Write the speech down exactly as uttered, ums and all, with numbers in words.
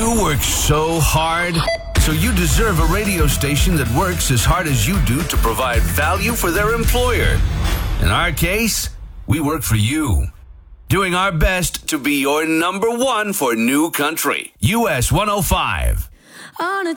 You work so hard, so you deserve a radio station that works as hard as you do to provide value for their employer. In our case, we work for you, doing our best to be your number one for New Country, U S one oh five. On a